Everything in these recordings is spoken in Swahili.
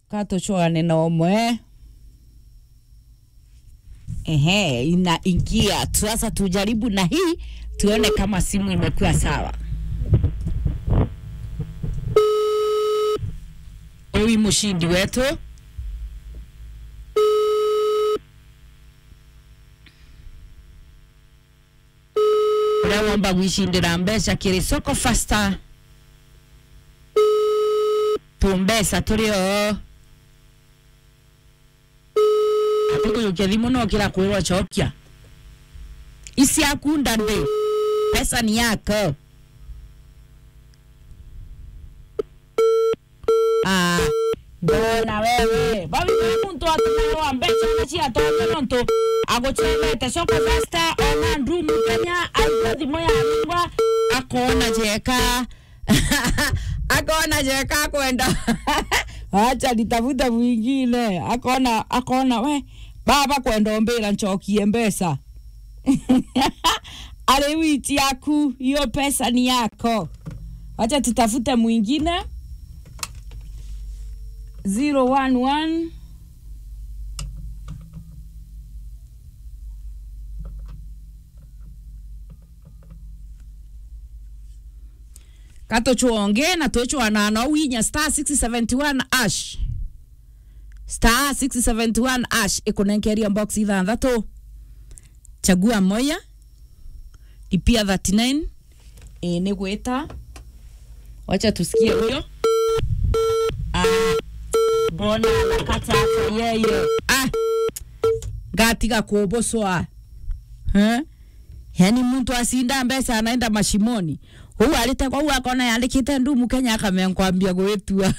Kato chwane na omwe. Ina ingia. Sasa tujaribu na hii. Tuone kama simu imekuwa sawa. Owi mushindi wetu. Wamba wishindira mbesha kiri soko faster. Tumbesa tulio. Atiko yukelimu no kila kuewa chokia. Isi akunda nde. Pesa ni yako. Bona wewe. Babi mtu atakawa mbesha nachi atoke nonto. Agochele te soko faster. Ona ndumu kanya. Alikuwa moya lingwa. Akona jeka. Akona jeka kwenda. Acha nitafuta mwingine. Akona we. Baba kwenda ombela nchokie mbesa. Ale witi yaku. Hiyo pesa ni yako. Acha tutafuta mwingine. 011 Kato chuonge na tocho anana winya star 671 ash. Star 671 ash. Ikonenkeri box idha ndato. Chagua moya. Lipia 39. Negweta. Wacha tusikie huyo. Bona nakata yeye. Gatiga kuoboswa. Yani mtu asinda mbesa anaenda mashimoni. Huyu alita kwa huyu akona yalikita ndumu Kenya akamenkwambia gwetua.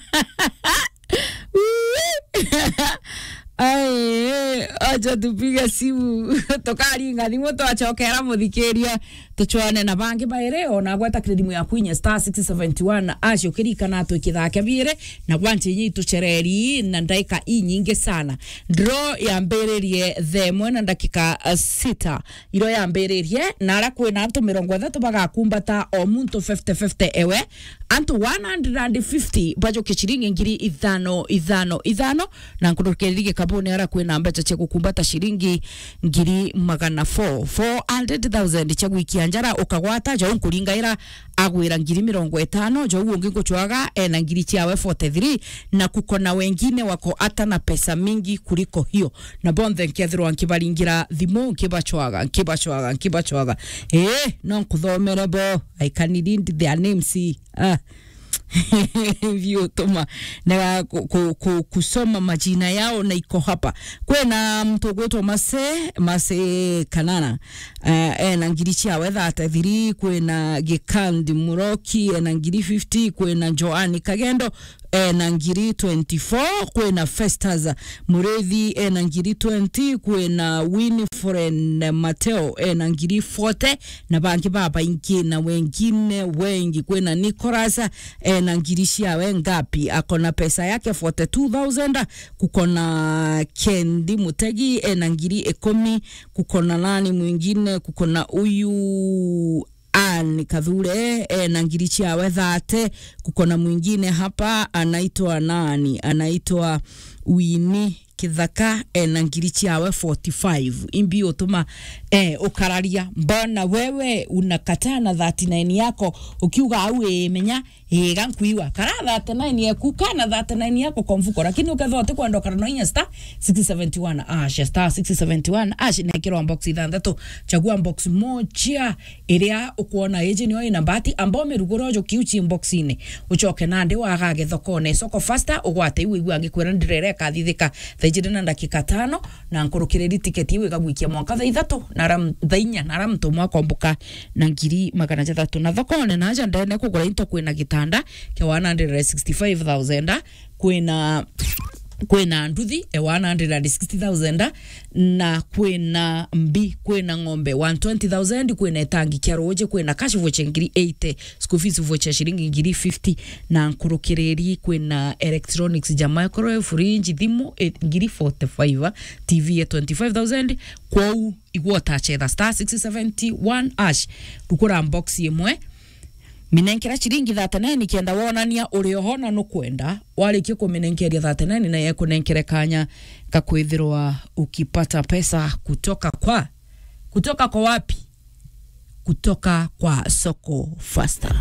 Acha tupiga simu tokari ngani moto achokera muthikeria tuchwane na bangi baireo na gweta kredimu ya kwinya star 671 acio kirika na twikithake bire na gwanti nyi tuchereri na ndaika inyinge sana draw ya mbererie themwe na dakika 6 iro ya mbererie na ara kwina antu 30 bagakumbata o muntu 50-50 ewe antu 150 bajo kichiringi ngiri ithano na nkurukerige kabone ara kwina mbecha che kukumbata shiringi ngiri magana 400,000 cha wikianjara ukagwata jo nkuringaira agwira ngiri 50 jo ungi ngochwaga na ngiri chiawe 43 na kukona wengine wako ata na pesa mingi kuliko hiyo na bonde nkethirwa nkibaringira thimo nkibachwaga no kuthomera bo I can read their names vio toma na kusoma majina yao na iko hapa kwena mtu gweto mase kanana na ngiri chiawe 33 kwena Gekandi Muroki na ngiri 50 kwena Joani Kagendo na ngiri 24 kwena Festas Murethi na ngiri 20 kwena Winifred Mateo na ngiri 40 na banki baba inki na wengine wengi kwena Nicholas na ngiri shiawe ngapi akona pesa yake 42,000 kukona Kendi Mutegi na ngiri 10 kukona nani mwingine kukona uyu Ani Kadhure na ngiri chiawe 30 kukona mwingine hapa anaitwa nani anaitwa Wini Kithaka na ngiri chiawe 45 imbi otuma ukararia mbona wewe unakataa na 39 yako ukiuga au menya gankuiwa kara 39 yaku kana 39 yako kwa mfuko lakini ukathote kwenda kana no star 671 ash star 671 ash na kiro box ithandato chagua box moja iria ukuona eje ni ina bahati ambao merugorojo kiuchi box ine uchoke nande wagage thokone soko faster ugwate iwe igwa ngikwira ndirere kathithika thejire na dakika 5 na nkurukireri ticket iwe gagwikia mwaka thaithatu na thainya na mtu mwaka mbuka na ngiri magana 3 na thokone na aja ndene kugura into kwina gitanda kia 165,000 kwena nduthi 160,000 na kwena mbi kwena ngombe 120,000 kwena tangi kia roje kwena cash voucher ngiri 80 school fees voucher shilingi ngiri 50 na nkurukireri kwena electronics ja microwave fridge thimu ngiri 45 TV ya 25,000 kwau igwota chetha star 671 ash dukura box yemwe minenkera chiringi 39 kienda wonania uri ohona no kwenda warikie kuminenkeria 39 na yeko nenkere kanya kakwithirwa ukipata pesa kutoka kwa wapi? Kutoka kwa Soko Fasta.